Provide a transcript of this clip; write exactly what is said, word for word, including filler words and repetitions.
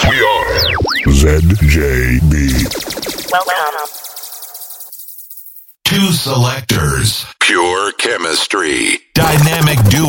We are Z J B. Welcome. Two selectors. Pure chemistry. Dynamic duo.